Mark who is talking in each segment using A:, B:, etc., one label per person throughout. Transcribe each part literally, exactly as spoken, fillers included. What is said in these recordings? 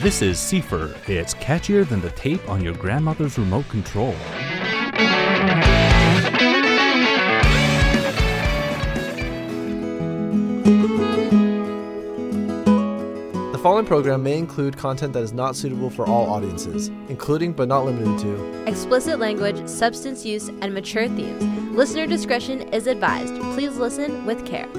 A: This is Cipher. It's catchier than the tape on your grandmother's remote control.
B: The following program may include content that is not suitable for all audiences, including but not limited to
C: explicit language, substance use, and mature themes. Listener discretion is advised. Please listen with care.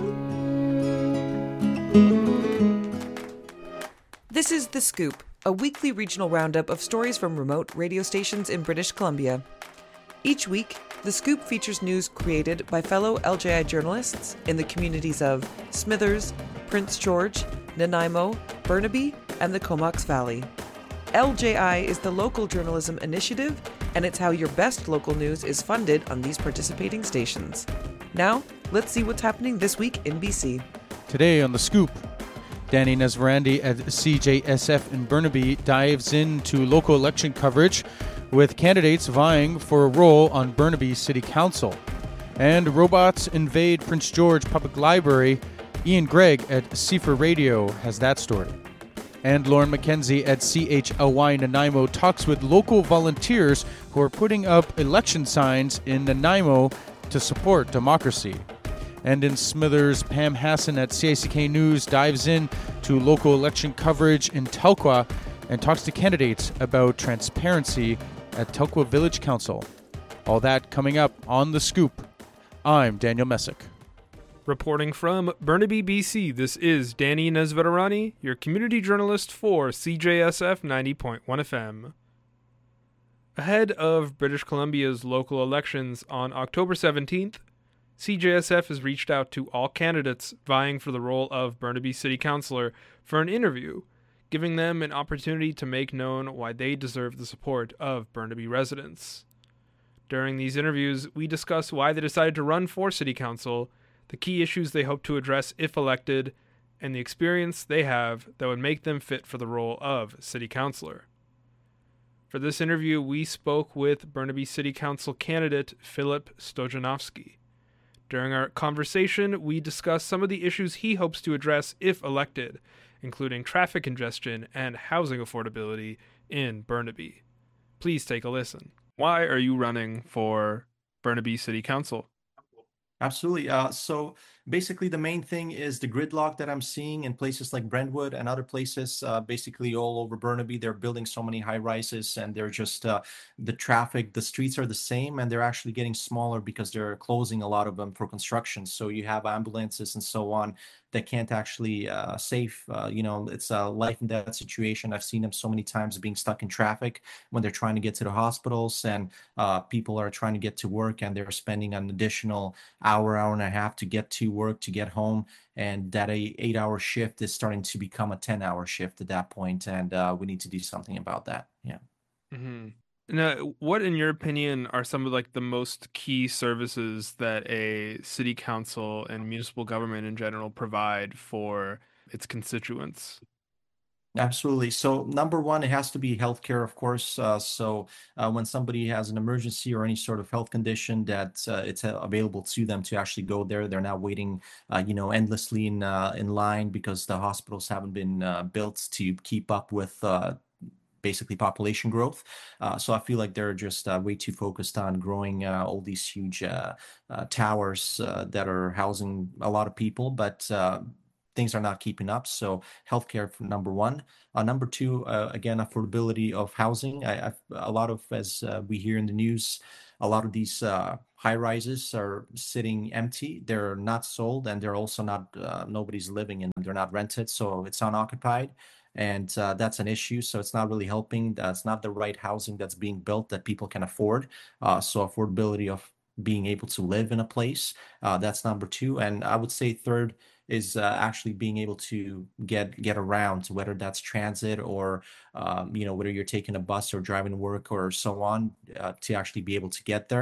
D: This is The Scoop, a weekly regional roundup of stories from remote radio stations in British Columbia. Each week, The Scoop features news created by fellow L J I journalists in the communities of Smithers, Prince George, Nanaimo, Burnaby, and the Comox Valley. L J I is the local journalism initiative, and it's how your best local news is funded on these participating stations. Now, let's see what's happening this week in B C.
E: Today on The Scoop, Danny Nesvarandi at C J S F in Burnaby dives into local election coverage with candidates vying for a role on Burnaby City Council. And robots invade Prince George Public Library. Ian Gregg at Cipher Radio has that story. And Lauren McKenzie at C H L Y Nanaimo talks with local volunteers who are putting up election signs in Nanaimo to support democracy. And in Smithers, Pam Hassan at C I C K News dives in to local election coverage in Telkwa and talks to candidates about transparency at Telkwa Village Council. All that coming up on The Scoop. I'm Daniel Messick.
F: Reporting from Burnaby, B C, this is Danny Nesvarandi, your community journalist for C J S F ninety point one F M. Ahead of British Columbia's local elections on October seventeenth, C J S F has reached out to all candidates vying for the role of Burnaby City Councilor for an interview, giving them an opportunity to make known why they deserve the support of Burnaby residents. During these interviews, we discuss why they decided to run for City Council, the key issues they hope to address if elected, and the experience they have that would make them fit for the role of City Councilor. For this interview, we spoke with Burnaby City Council candidate Filip Stojanovski. During our conversation, we discussed some of the issues he hopes to address if elected, including traffic congestion and housing affordability in Burnaby. Please take a listen. Why are you running for Burnaby City Council?
G: Absolutely. Uh, so basically, the main thing is the gridlock that I'm seeing in places like Brentwood and other places, uh, basically all over Burnaby. They're building so many high rises, and they're just uh, the traffic, the streets are the same, and they're actually getting smaller because they're closing a lot of them for construction. So you have ambulances and so on that can't actually uh, save. Uh, you know, it's a life and death situation. I've seen them so many times being stuck in traffic when they're trying to get to the hospitals, and uh, people are trying to get to work, and they're spending an additional hour, hour and a half to get to work, to get home. And that a eight hour shift is starting to become a ten hour shift at that point. And uh, we need to do something about that. Yeah.
F: Mm-hmm. Now, what, in your opinion, are some of like the most key services that a city council and municipal government in general provide for its constituents?
G: Absolutely. So number one, it has to be healthcare, of course. Uh, so uh, when somebody has an emergency or any sort of health condition, that uh, it's uh, available to them to actually go there. They're not waiting, uh, you know, endlessly in uh, in line because the hospitals haven't been uh, built to keep up with uh, basically population growth. Uh, so I feel like they're just uh, way too focused on growing uh, all these huge uh, uh, towers uh, that are housing a lot of people, but uh, things are not keeping up. So healthcare for number one. Uh, number two, uh, again, affordability of housing. I, I've, a lot of, as uh, we hear in the news, a lot of these uh, high rises are sitting empty. They're not sold, and they're also not, uh, nobody's living in them. They're not rented, so it's unoccupied. And uh, that's an issue. So it's not really helping. That's not the right housing that's being built that people can afford. Uh, so affordability of being able to live in a place, uh, that's number two. And I would say third is uh, actually being able to get get around, whether that's transit or, um, you know, whether you're taking a bus or driving to work or so on, uh, to actually be able to get there.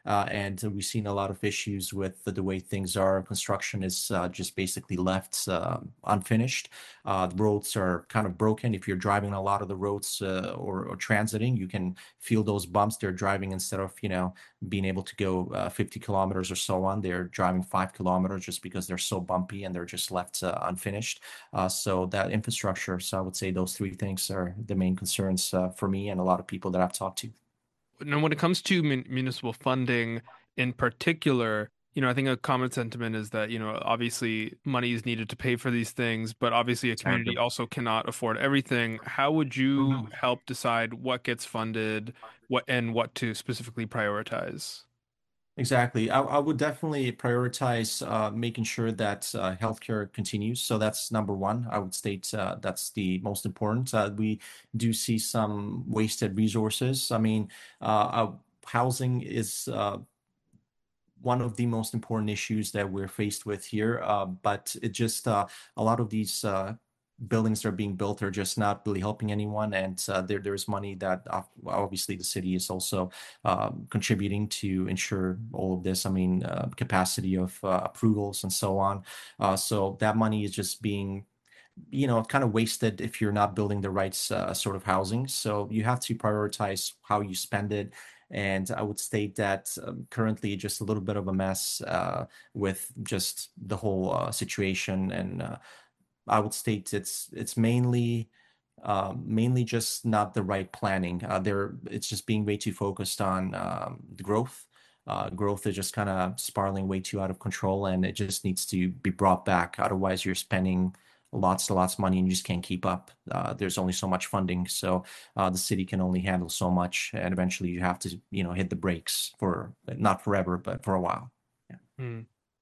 G: uh, and we've seen a lot of issues with the, the way things are. Construction is uh, just basically left uh, unfinished. Uh, the roads are kind of broken. If you're driving a lot of the roads uh, or, or transiting, you can feel those bumps. They're driving instead of, you know, being able to go uh, fifty kilometers or so on. They're driving five kilometers just because they're so bumpy and they're just left uh, unfinished. Uh, so that infrastructure. So I would say those three things are the main concerns uh, for me and a lot of people that I've talked to.
F: Now, when it comes to mun- municipal funding in particular, you know, I think a common sentiment is that, you know, obviously money is needed to pay for these things, but obviously a community also cannot afford everything. How would you help decide what gets funded, what and what to specifically prioritize?
G: Exactly. I, I would definitely prioritize uh, making sure that uh, healthcare continues. So that's number one. I would state uh, that's the most important. Uh, we do see some wasted resources. I mean, uh, uh, housing is uh, one of the most important issues that we're faced with here. Uh, but it just uh, a lot of these uh, buildings that are being built are just not really helping anyone, and uh, there there's money that uh, obviously the city is also um, contributing to ensure all of this. I mean, uh, capacity of uh, approvals and so on. Uh, so that money is just being, you know, kind of wasted if you're not building the right uh, sort of housing. So you have to prioritize how you spend it. And I would state that um, currently just a little bit of a mess uh, with just the whole uh, situation. And uh, I would state it's it's mainly uh, mainly just not the right planning. Uh, there, it's just being way too focused on um, the growth. Uh, growth is just kind of spiraling way too out of control, and it just needs to be brought back. Otherwise, you're spending lots and lots of money and you just can't keep up. Uh, there's only so much funding, so uh, the city can only handle so much, and eventually you have to, you know, hit the brakes for not forever, but for a while. Yeah.
F: Hmm.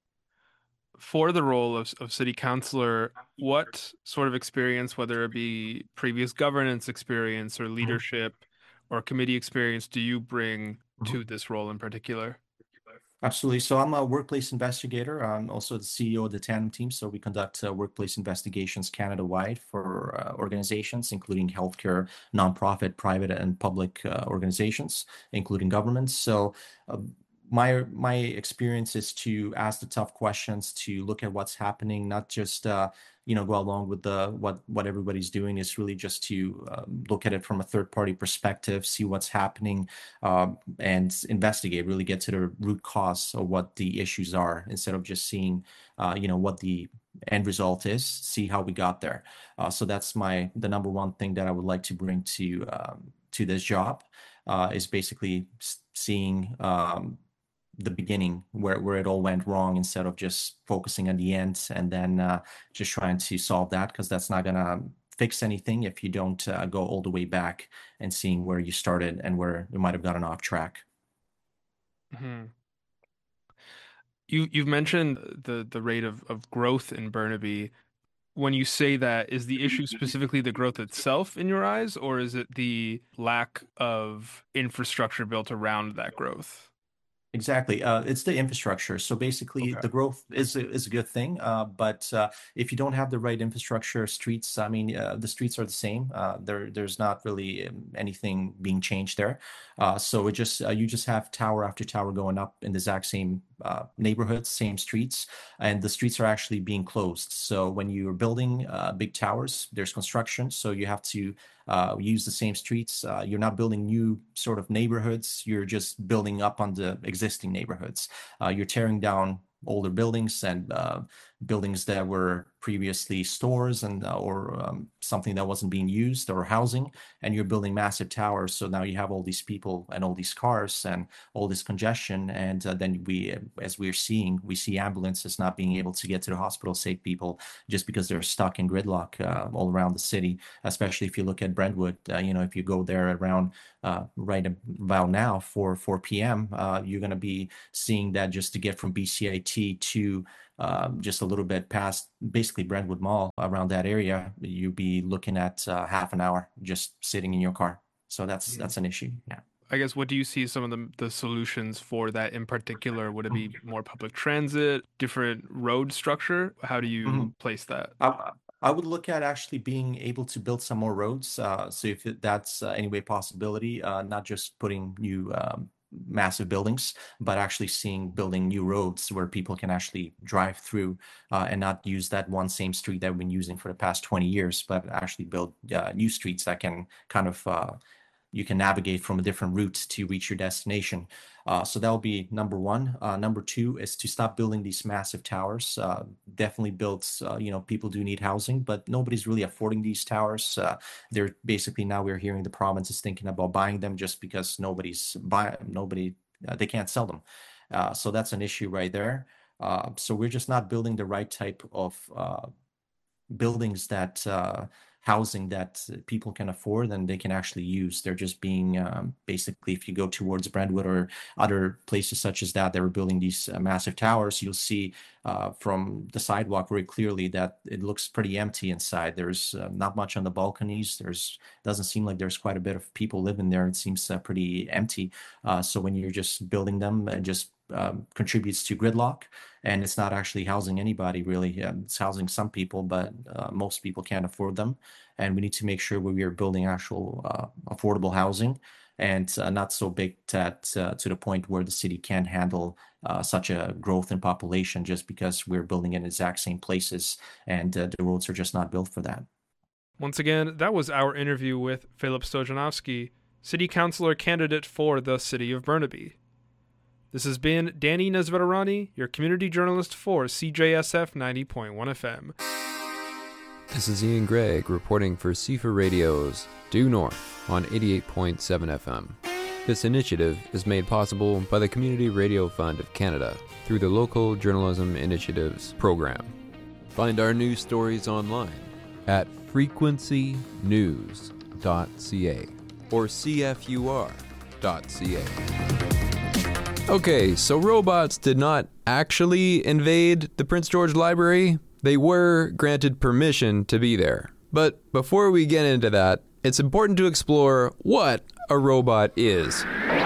F: For the role of, of city councilor, what sort of experience, whether it be previous governance experience or leadership or committee experience, do you bring to this role in particular?
G: Absolutely. So I'm a workplace investigator. I'm also the C E O of the Tandem team. So we conduct uh, workplace investigations Canada-wide for uh, organizations, including healthcare, nonprofit, private, and public uh, organizations, including governments. So uh, my my experience is to ask the tough questions, to look at what's happening, not just uh, you know, go along with the what what everybody's doing. Is really just to um, look at it from a third party perspective, see what's happening, um, and investigate. Really get to the root cause of what the issues are, instead of just seeing, uh, you know, what the end result is. See how we got there. Uh, so that's my the number one thing that I would like to bring to um, to this job uh, is basically seeing. Um, the beginning where, where it all went wrong, instead of just focusing on the end and then uh, just trying to solve that, because that's not going to fix anything if you don't uh, go all the way back and seeing where you started and where you might have gotten off track.
F: Mm-hmm. You you've mentioned the the rate of, of growth in Burnaby. When you say that, is the issue specifically the growth itself in your eyes, or is it the lack of infrastructure built around that growth?
G: Exactly. Uh, it's the infrastructure. So basically,
F: Okay.
G: the growth is a, is a good thing. Uh, but uh, if you don't have the right infrastructure, streets, I mean, uh, the streets are the same. Uh, there, there's not really um, anything being changed there. Uh, so it just uh, you just have tower after tower going up in the exact same uh, neighborhoods, same streets, and the streets are actually being closed. So when you're building uh, big towers, there's construction. So you have to uh, use the same streets. Uh, you're not building new sort of neighborhoods. You're just building up on the existing neighborhoods. Uh, you're tearing down older buildings and uh, buildings that were previously stores and uh, or um, something that wasn't being used, or housing, and you're building massive towers. So now you have all these people and all these cars and all this congestion, and uh, then we, as we're seeing, we see ambulances not being able to get to the hospital, save people, just because they're stuck in gridlock uh, all around the city. Especially if you look at Brentwood, uh, you know, if you go there around uh, right about now, four p m, uh, you're going to be seeing that just to get from B C I T to um, just a little bit past basically Brentwood Mall, around that area, you'd be looking at uh, half an hour just sitting in your car. So that's
F: Mhm.
G: that's an issue. Yeah.
F: I guess, what do you see some of the the solutions for that in particular? Would it be more public transit, different road structure? How do you
G: Mhm.
F: place that?
G: I, I would look at actually being able to build some more roads. Uh, so if it- that's uh, any way possibility, uh, not just putting new um, massive buildings, but actually seeing building new roads where people can actually drive through uh, and not use that one same street that we've been using for the past twenty years, but actually build uh, new streets that can kind of, uh, you can navigate from a different route to reach your destination. Uh, so that'll be number one. Uh, number two is to stop building these massive towers. Uh, definitely build, uh, you know, people do need housing, but nobody's really affording these towers. Uh, they're basically, now we're hearing the province is thinking about buying them just because nobody's buying, nobody, uh, they can't sell them. Uh, so that's an issue right there. Uh, so we're just not building the right type of uh, buildings that uh, housing that people can afford and they can actually use. They're just being um, basically, if you go towards Brentwood or other places such as that, they were building these uh, massive towers. You'll see uh, from the sidewalk very clearly that it looks pretty empty inside. There's uh, not much on the balconies. There's doesn't seem like there's quite a bit of people living there. It seems uh, pretty empty. Uh, so when you're just building them, it just um, contributes to gridlock. And it's not actually housing anybody, really. Um, it's housing some people, but uh, most people can't afford them. And we need to make sure we are building actual uh, affordable housing and uh, not so big that, uh, to the point where the city can't handle uh, such a growth in population just because we're building in exact same places and uh, the roads are just not built for that.
F: Once again, that was our interview with Filip Stojanovski, City Councilor candidate for the City of Burnaby. This has been Danny Nezvetarani, your community journalist for C J S F ninety point one F M.
H: This is Ian Gregg reporting for C F A Radio's Due North on eighty-eight point seven F M. This initiative is made possible by the Community Radio Fund of Canada through the Local Journalism Initiatives program. Find our news stories online at frequency news dot c a or c f u r dot c a. Okay, so robots did not actually invade the Prince George Library. They were granted permission to be there. But before we get into that, it's important to explore what a robot is.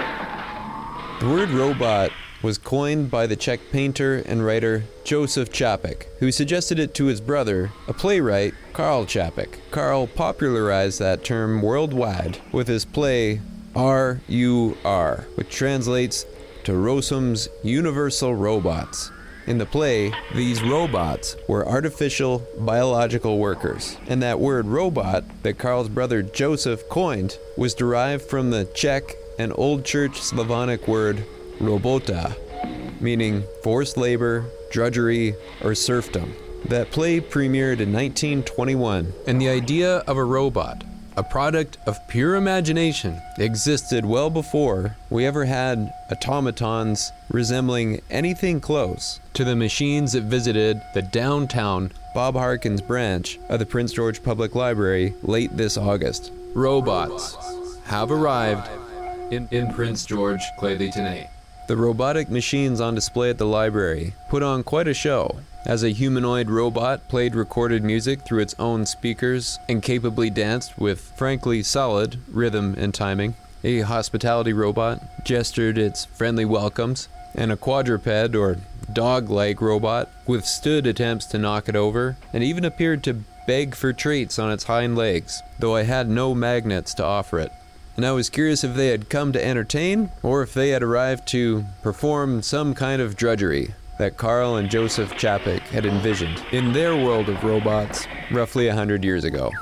H: The word robot was coined by the Czech painter and writer Josef Čapek, who suggested it to his brother, a playwright, Karl Čapek. Karl popularized that term worldwide with his play R U R, which translates to Rossum's Universal Robots. In the play, these robots were artificial biological workers, and that word robot that Karl's brother Joseph coined was derived from the Czech and Old Church Slavonic word robota, meaning forced labor, drudgery, or serfdom. That play premiered in nineteen twenty-one, and the idea of a robot, a product of pure imagination, existed well before we ever had automatons resembling anything close to the machines that visited the downtown Bob Harkins branch of the Prince George Public Library late this August. Robots have arrived in, in Prince George, Clé-des-Tinés. The robotic machines on display at the library put on quite a show, as a humanoid robot played recorded music through its own speakers and capably danced with frankly solid rhythm and timing. A hospitality robot gestured its friendly welcomes, and a quadruped or dog-like robot withstood attempts to knock it over and even appeared to beg for treats on its hind legs, though I had no magnets to offer it. And I was curious if they had come to entertain or if they had arrived to perform some kind of drudgery that Karl and Josef Čapek had envisioned in their world of robots roughly a hundred years ago.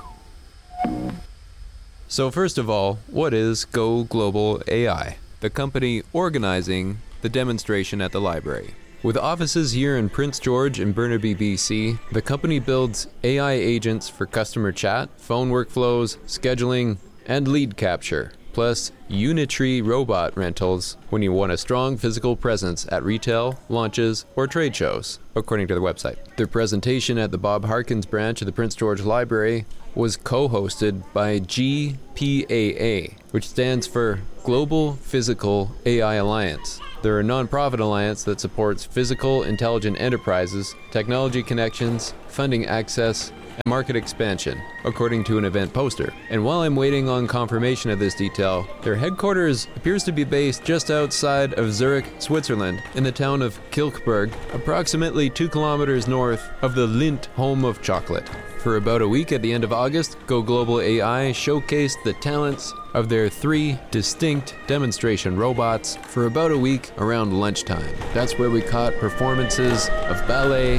H: So first of all, what is Go Global A I, the company organizing the demonstration at the library? With offices here in Prince George and Burnaby, B C, the company builds A I agents for customer chat, phone workflows, scheduling, and lead capture, plus Unitree robot rentals when you want a strong physical presence at retail, launches, or trade shows, according to their website. Their presentation at the Bob Harkins branch of the Prince George Library was co-hosted by G P A A, which stands for Global Physical A I Alliance. They're a nonprofit alliance that supports physical intelligent enterprises, technology connections, funding access, and market expansion, according to an event poster. And while I'm waiting on confirmation of this detail, their headquarters appears to be based just outside of Zurich, Switzerland, in the town of Kilchberg, approximately two kilometers north of the Lindt home of chocolate. For about a week at the end of August, Go Global A I showcased the talents of their three distinct demonstration robots for about a week around lunchtime. That's where we caught performances of ballet.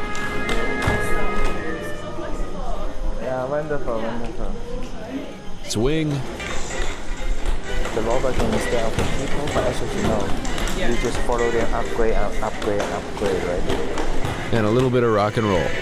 I: Yeah, wonderful, wonderful.
H: Swing.
I: The robot can instead of the people, but actually no. Yeah. You just follow them, upgrade, up, upgrade, upgrade, right?
H: And a little bit of rock and roll.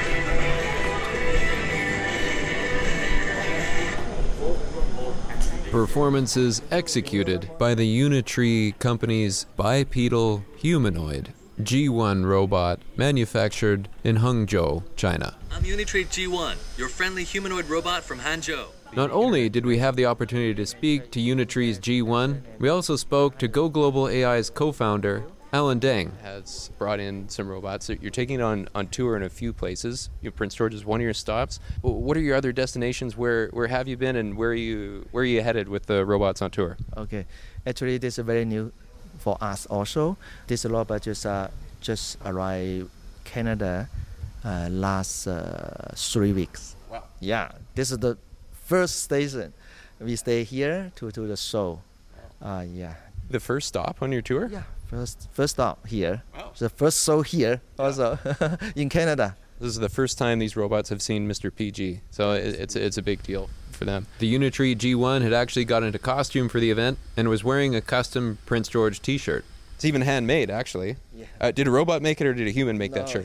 H: Performances executed by the Unitree company's bipedal humanoid G one robot manufactured in Hangzhou, China.
J: I'm Unitree G one, your friendly humanoid robot from Hangzhou.
H: Not only did we have the opportunity to speak to Unitree's G one, we also spoke to Go Global A I's co-founder, Alan Deng.
K: Has brought in some robots. You're taking it on, on tour in a few places. You know, Prince George is one of your stops. What are your other destinations? Where where have you been, and where are you where are you headed with the robots on tour?
I: Okay, actually this is very new for us also. This robot just uh, just arrived Canada uh, last uh, three weeks.
K: Wow.
I: Yeah, this is the first station. We stay here to to the show. Uh, yeah.
K: The first stop on your tour?
I: Yeah. First, first stop here.
K: Wow.
I: The first show here also in Canada.
K: This is the first time these robots have seen Mister P G, so it, it's it's a big deal for them.
H: The Unitree G one had actually got into costume for the event and was wearing a custom Prince George T-shirt.
K: It's even handmade, actually.
I: Yeah.
K: Uh, did a robot make it, or did a human make
I: no,
K: that shirt?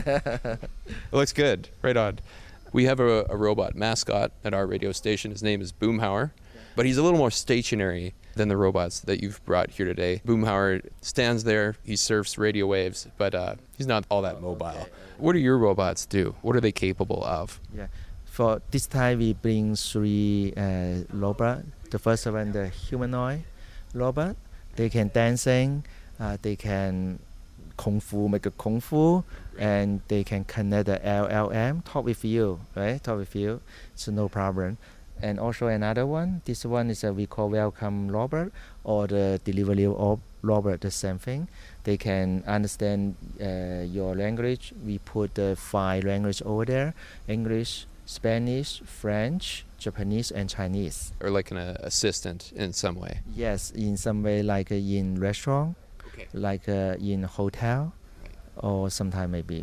I: It
K: looks good. Right on. We have a, a robot mascot at our radio station. His name is Boomhauer, but he's a little more stationary than the robots that you've brought here today. Boomhauer stands there, he surfs radio waves, but uh, he's not all that mobile.
I: Okay.
K: What do your robots do? What are they capable of?
I: Yeah, for this time we bring three uh, robots. The first one, the humanoid robot. They can dancing, uh, they can kung fu, make a kung fu, and they can connect the L L M, talk with you, right? Talk with you, so no problem. And also another one, this one is a we call welcome robot or the delivery of robot, the same thing. They can understand uh, your language. We put the five language over there: English, Spanish, French, Japanese, and Chinese.
K: Or like an uh, assistant in some way?
I: Yes, in some way, like uh, in restaurant,
K: okay.
I: like uh, in hotel, right. Or sometimes maybe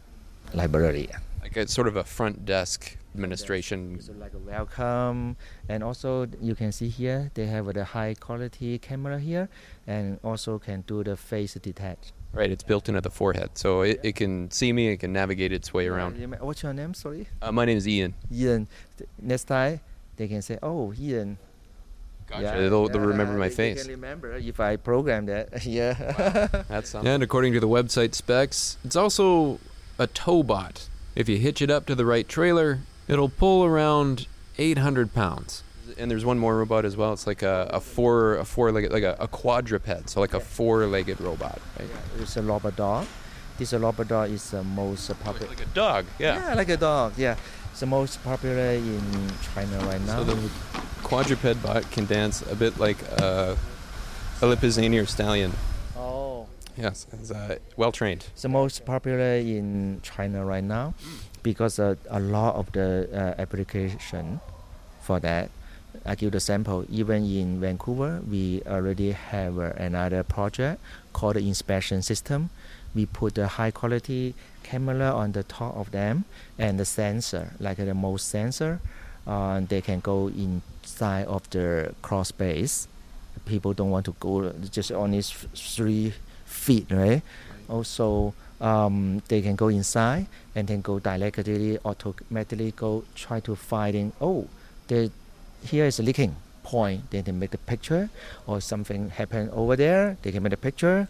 I: library.
K: Like a sort of a front desk administration.
I: So like a welcome, and also you can see here they have the high quality camera here, and also can do the face detect.
K: Right, it's built into the forehead, so it, it can see me, it can navigate its way around.
I: What's your name, sorry?
K: Uh, my name is Ian.
I: Ian. Next time they can say, oh, Ian.
K: Gotcha. Yeah, they'll, they'll remember my
I: they,
K: face.
I: They can remember if I program that. Yeah.
K: Wow. That's something.
H: And according to the website specs, it's also a tow bot. If you hitch it up to the right trailer, it'll pull around eight hundred pounds.
K: And there's one more robot as well. It's like a, a four, a four-legged, like a, a quadruped, so like a four-legged robot. Right?
I: Yeah, it's a robot dog. This robot dog is the most popular.
K: Like a dog, yeah.
I: Yeah, like a dog. Yeah, it's the most popular in China right now.
K: So the quadruped bot can dance a bit like a, a Lipizzaner stallion.
I: Oh.
K: Yes, it's uh, well trained.
I: It's the most popular in China right now because uh, a lot of the uh, application for that. I give the sample. Even in Vancouver, we already have uh, another project called the inspection system. We put a high quality camera on the top of them and the sensor, like the most sensor. Uh, they can go inside of the crawl space. People don't want to go just only three feet, right? Also, um, they can go inside and then go directly, automatically go try to find. Oh, the here is a leaking point. They can make a picture, or something happened over there. They can make a picture.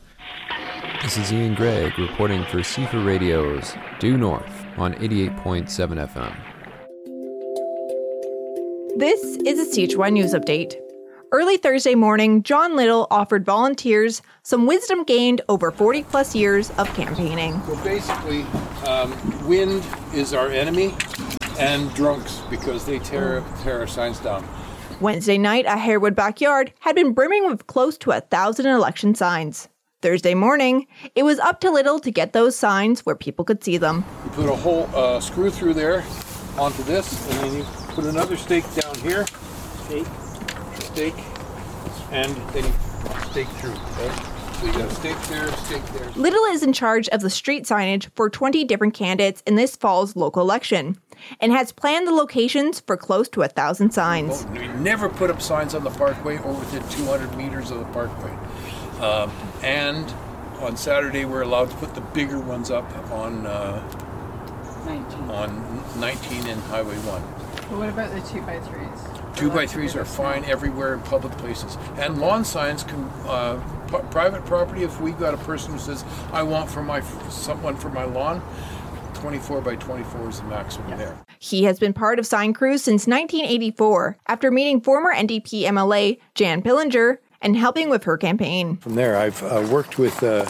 H: This is Ian Gregg reporting for C F A Radio's Due North on eighty-eight point seven F M.
L: This is a C H Y News Update. Early Thursday morning, John Little offered volunteers some wisdom gained over forty plus years of campaigning.
M: So basically, um, wind is our enemy, and drunks, because they tear, tear our signs down.
L: Wednesday night at Harewood Backyard had been brimming with close to a thousand election signs. Thursday morning, it was up to Little to get those signs where people could see them.
M: You put a whole uh, screw through there onto this, and then you put another stake down here, stake, stake, and then you stake through, right? So you got a stake there, stake there.
L: Little is in charge of the street signage for twenty different candidates in this fall's local election and has planned the locations for close to a thousand signs.
M: We never put up signs on the parkway or within two hundred meters of the parkway. Um, and on Saturday, we're allowed to put the bigger ones up on uh, nineteen. on nineteen and Highway one.
N: But what about the two by threes?
M: Two by threes are fine everywhere in public places. And lawn signs can, uh, p- private property, if we've got a person who says, I want for my someone for my lawn, twenty-four by twenty-four is the maximum yeah. there.
L: He has been part of sign crews since nineteen eighty-four after meeting former N D P M L A Jan Pillinger and helping with her campaign.
M: From there, I've uh, worked with uh,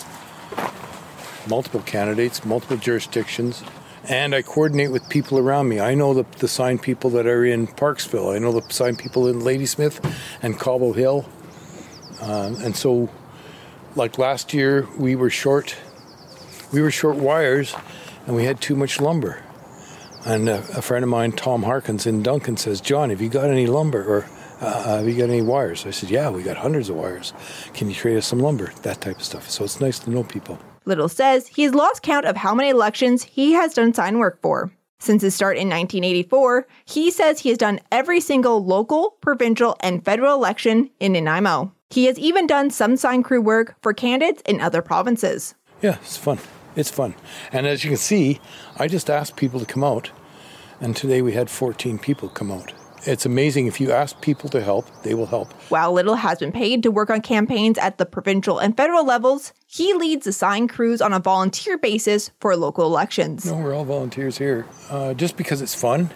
M: multiple candidates, multiple jurisdictions, and I coordinate with people around me. I know the, the sign people that are in Parksville. I know the sign people in Ladysmith and Cobble Hill. Um, and so, like last year, we were short. We were short wires, and we had too much lumber. And uh, a friend of mine, Tom Harkins in Duncan, says, John, have you got any lumber? Or uh, have you got any wires? I said, yeah, we got hundreds of wires. Can you trade us some lumber? That type of stuff. So it's nice to know people.
L: Little says he has lost count of how many elections he has done sign work for. Since his start in nineteen eighty-four, he says he has done every single local, provincial, and federal election in Nanaimo. He has even done some sign crew work for candidates in other provinces.
M: Yeah, it's fun. It's fun. And as you can see, I just asked people to come out, and today we had fourteen people come out. It's amazing. If you ask people to help, they will help.
L: While Little has been paid to work on campaigns at the provincial and federal levels, he leads the sign crews on a volunteer basis for local elections.
M: No, we're all volunteers here, uh, just because it's fun,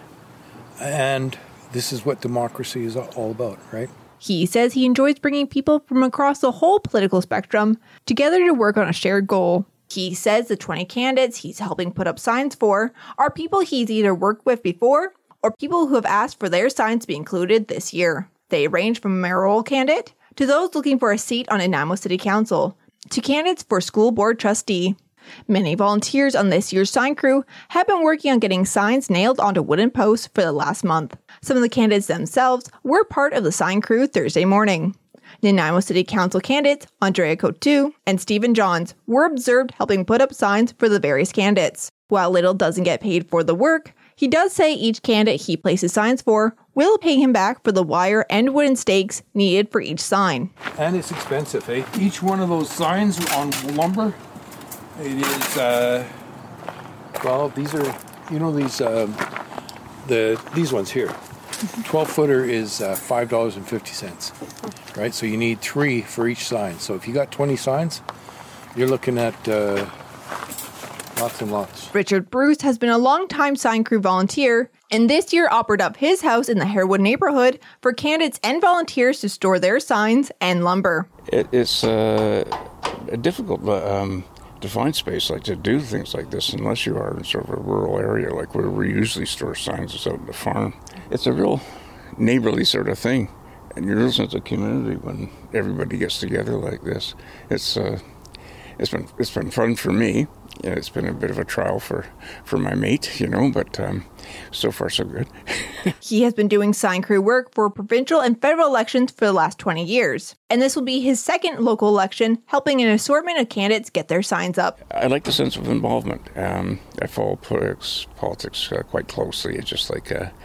M: and this is what democracy is all about, right?
L: He says he enjoys bringing people from across the whole political spectrum together to work on a shared goal. He says the twenty candidates he's helping put up signs for are people he's either worked with before or people who have asked for their signs to be included this year. They range from a mayoral candidate to those looking for a seat on Nanaimo City Council to candidates for school board trustee. Many volunteers on this year's sign crew have been working on getting signs nailed onto wooden posts for the last month. Some of the candidates themselves were part of the sign crew Thursday morning. Nanaimo City Council candidates Andrea Coutu and Stephen Johns were observed helping put up signs for the various candidates. While Little doesn't get paid for the work, he does say each candidate he places signs for will pay him back for the wire and wooden stakes needed for each sign.
M: And it's expensive, eh? Each one of those signs on lumber, it is, uh, well, these are, you know, these, um, the these ones here. twelve footer is uh, five dollars and fifty cents, right? So you need three for each sign. So if you got twenty signs, you're looking at uh, lots and lots.
L: Richard Bruce has been a long-time sign crew volunteer, and this year offered up his house in the Harewood neighborhood for candidates and volunteers to store their signs and lumber.
O: It, it's uh, difficult um, to find space like to do things like this unless you are in sort of a rural area, like where we usually store signs is out in the farm. It's a real neighborly sort of thing, and you real sense of community when everybody gets together like this. It's uh, it's been it's been fun for me. Yeah, it's been a bit of a trial for, for my mate, you know, but um, so far so good.
L: He has been doing sign crew work for provincial and federal elections for the last twenty years, and this will be his second local election, helping an assortment of candidates get their signs up.
O: I like the sense of involvement. Um, I follow politics, politics uh, quite closely. It's just like uh,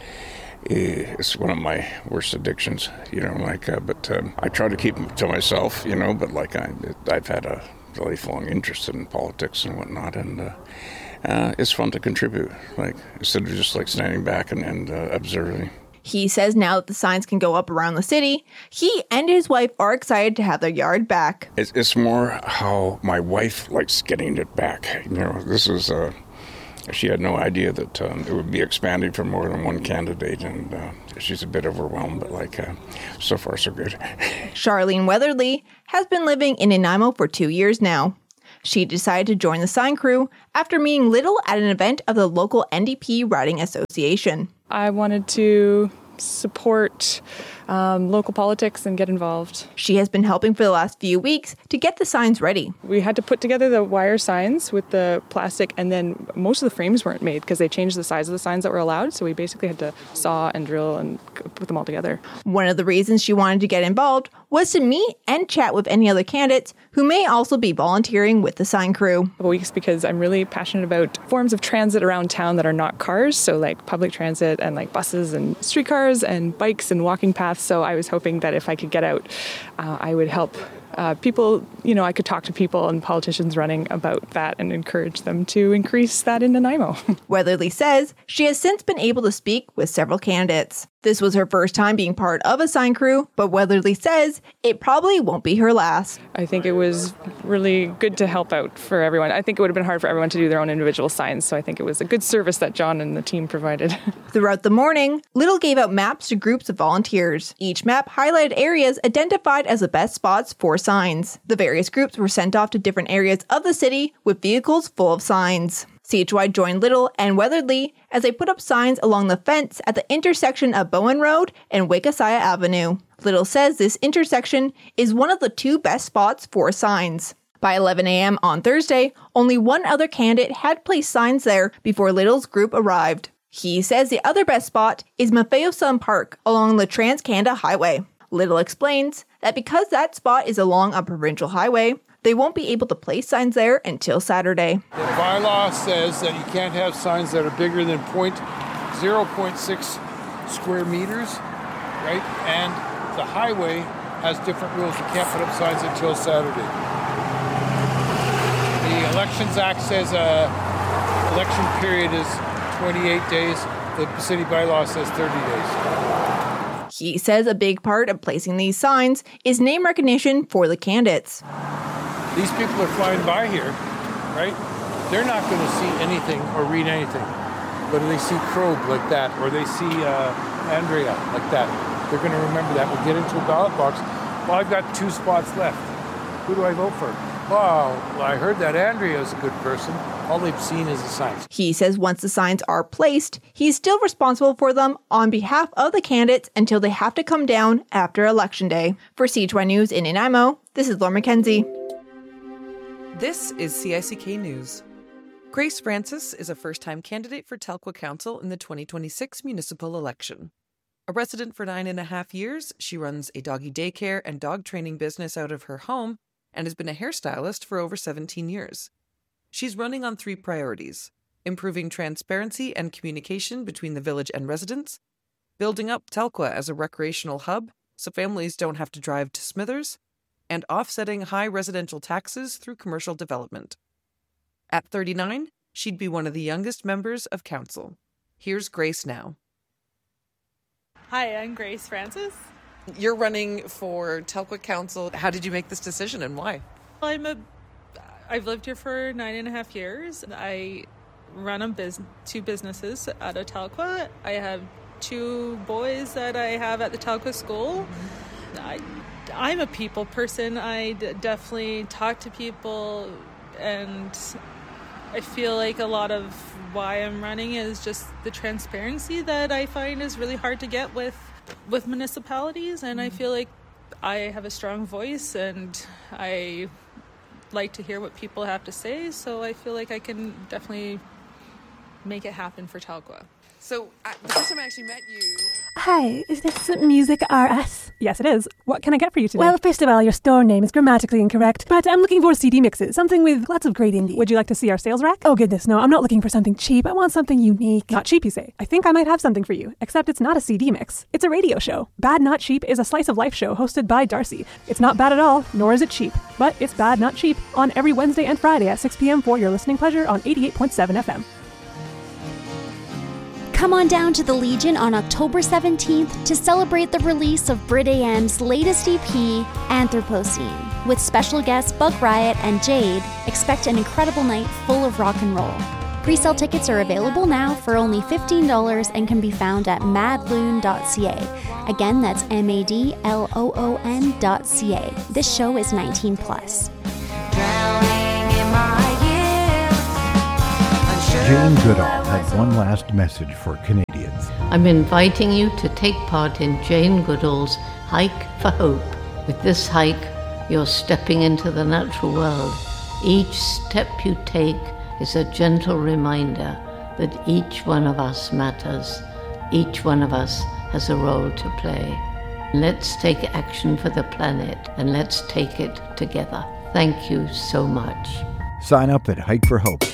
O: it's one of my worst addictions, you know, like, uh, but um, I try to keep it to myself, you know, but like I, I've had a lifelong interest in politics and whatnot, and uh, uh, it's fun to contribute, like, instead of just like standing back and, and uh, observing.
L: He says now that the signs can go up around the city, he and his wife are excited to have their yard back.
O: It's, it's more how my wife likes getting it back. You know, this is uh, she had no idea that um, it would be expanding for more than one candidate, and uh, she's a bit overwhelmed, but like uh, so far so good.
L: Charlene Weatherly has been living in Nanaimo for two years now. She decided to join the sign crew after meeting Little at an event of the local N D P Riding Association.
N: I wanted to support um, local politics and get involved.
L: She has been helping for the last few weeks to get the signs ready.
N: We had to put together the wire signs with the plastic, and then most of the frames weren't made because they changed the size of the signs that were allowed, so we basically had to saw and drill and put them all together.
L: One of the reasons she wanted to get involved was to meet and chat with any other candidates who may also be volunteering with the sign crew.
N: Weeks because I'm really passionate about forms of transit around town that are not cars, so like public transit and like buses and streetcars and bikes and walking paths. So I was hoping that if I could get out, uh, I would help uh, people, you know, I could talk to people and politicians running about that and encourage them to increase that in Nanaimo.
L: Weatherly says she has since been able to speak with several candidates. This was her first time being part of a sign crew, but Weatherly says it probably won't be her last.
N: I think it was really good to help out for everyone. I think it would have been hard for everyone to do their own individual signs, so I think it was a good service that John and the team provided.
L: Throughout the morning, Little gave out maps to groups of volunteers. Each map highlighted areas identified as the best spots for signs. The various groups were sent off to different areas of the city with vehicles full of signs. C H Y joined Little and Weatherly as they put up signs along the fence at the intersection of Bowen Road and Wakasaya Avenue. Little says this intersection is one of the two best spots for signs. By eleven a.m. on Thursday, only one other candidate had placed signs there before Little's group arrived. He says the other best spot is Maffeo Sun Park along the Trans-Canada Highway. Little explains that because that spot is along a provincial highway, they won't be able to place signs there until Saturday.
M: The bylaw says that you can't have signs that are bigger than zero point six square meters, right? And the highway has different rules. You can't put up signs until Saturday. The Elections Act says uh, election period is twenty-eight days. The city bylaw says thirty days.
L: He says a big part of placing these signs is name recognition for the candidates.
M: These people are flying by here, right? They're not going to see anything or read anything. But if they see Krogh like that, or they see uh, Andrea like that, they're going to remember that. We'll get into a ballot box. Well, I've got two spots left. Who do I vote for? Oh, well, I heard that Andrea is a good person. All they've seen is the signs.
L: He says once the signs are placed, he's still responsible for them on behalf of the candidates until they have to come down after Election Day. For C H Y News in Nanaimo, this is Laura McKenzie.
D: This is C I C K News. Grace Francis is a first-time candidate for Telkwa Council in the twenty twenty-six municipal election. A resident for nine and a half years, she runs a doggy daycare and dog training business out of her home and has been a hairstylist for over seventeen years. She's running on three priorities: improving transparency and communication between the village and residents, building up Telkwa as a recreational hub so families don't have to drive to Smithers, and offsetting high residential taxes through commercial development. At thirty-nine, she'd be one of the youngest members of council. Here's Grace now.
P: Hi, I'm Grace Francis.
D: You're running for Telkwa Council. How did you make this decision and why?
P: I'm a, I've lived here for nine and a half years. I run a bus- two businesses out of Telkwa. I have two boys that I have at the Telkwa school. I I'm a people person. I d- definitely talk to people, and I feel like a lot of why I'm running is just the transparency that I find is really hard to get with with municipalities, and I feel like I have a strong voice and I like to hear what people have to say, so I feel like I can definitely make it happen for Telkwa.
D: So, uh, the first time I actually met you...
Q: Hi, is this Music R S?
R: Yes, it is. What can I get for you today?
Q: Well, first of all, your store name is grammatically incorrect, but I'm looking for C D mixes, something with lots of great indie.
R: Would you like to see our sales rack?
Q: Oh, goodness, no, I'm not looking for something cheap. I want something unique.
R: Not cheap, you say? I think I might have something for you, except it's not a C D mix. It's a radio show. Bad Not Cheap is a slice of life show hosted by Darcy. It's not bad at all, nor is it cheap, but it's Bad Not Cheap on every Wednesday and Friday at six p.m. for your listening pleasure on eighty-eight point seven F M.
S: Come on down to the Legion on October seventeenth to celebrate the release of Brit A M's latest E P, Anthropocene. With special guests Bug Riot and Jade, expect an incredible night full of rock and roll. Pre-sale tickets are available now for only fifteen dollars and can be found at madloon dot c a. Again, that's M A D L O O N dot C A. This show is nineteen plus.
T: Jane Goodall had one last message for Canadians.
U: I'm inviting you to take part in Jane Goodall's Hike for Hope. With this hike, you're stepping into the natural world. Each step you take is a gentle reminder that each one of us matters. Each one of us has a role to play. Let's take action for the planet, and let's take it together. Thank you so much.
T: Sign up at hike for hope